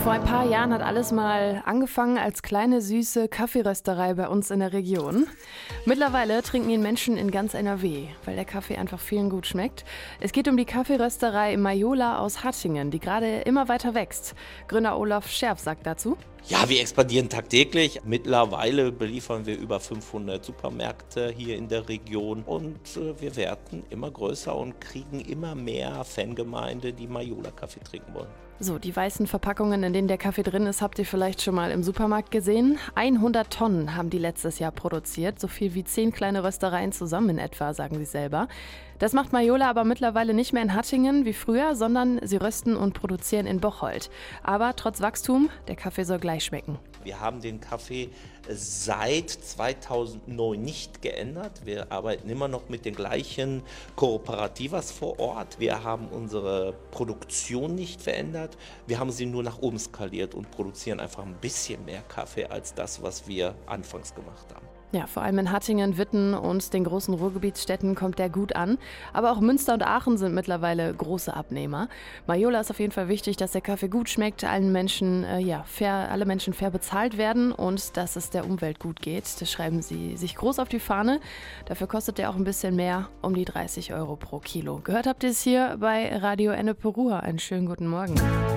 Vor ein paar Jahren hat alles mal angefangen als kleine, süße Kaffeerösterei bei uns in der Region. Mittlerweile trinken ihn Menschen in ganz NRW, weil der Kaffee einfach vielen gut schmeckt. Es geht um die Kaffeerösterei Majola aus Hattingen, die gerade immer weiter wächst. Gründer Olaf Scherf sagt dazu: Ja, wir expandieren tagtäglich. Mittlerweile beliefern wir über 500 Supermärkte hier in der Region und wir werden immer größer und kriegen immer mehr Fangemeinde, die Majola-Kaffee trinken wollen. So, die weißen Verpackungen, in denen der Kaffee drin ist, habt ihr vielleicht schon mal im Supermarkt gesehen. 100 Tonnen haben die letztes Jahr produziert, so viel wie 10 kleine Röstereien zusammen in etwa, sagen sie selber. Das macht Majola aber mittlerweile nicht mehr in Hattingen wie früher, sondern sie rösten und produzieren in Bocholt. Aber trotz Wachstum, der Kaffee soll gleich schmecken. Wir haben den Kaffee seit 2009 nicht geändert. Wir arbeiten immer noch mit den gleichen Kooperativas vor Ort. Wir haben unsere Produktion nicht verändert. Wir haben sie nur nach oben skaliert und produzieren einfach ein bisschen mehr Kaffee als das, was wir anfangs gemacht haben. Ja, vor allem in Hattingen, Witten und den großen Ruhrgebietsstädten kommt der gut an. Aber auch Münster und Aachen sind mittlerweile große Abnehmer. Majola ist auf jeden Fall wichtig, dass der Kaffee gut schmeckt, alle Menschen fair bezahlt werden und dass es der Umwelt gut geht. Das schreiben sie sich groß auf die Fahne. Dafür kostet der auch ein bisschen mehr, um die 30 € pro Kilo. Gehört habt ihr es hier bei Radio Ennepe Ruhr. Einen schönen guten Morgen.